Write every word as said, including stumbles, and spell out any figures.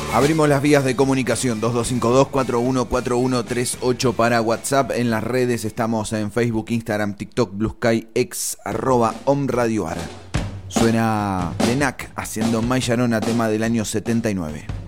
Abrimos las vías de comunicación dos dos cinco dos, cuatro uno cuatro uno tres ocho para WhatsApp. En las redes estamos en Facebook, Instagram, TikTok, Blue Sky, ex arroba Om Radio Ar. Suena Lenac haciendo May Sharona, tema del año setenta y nueve.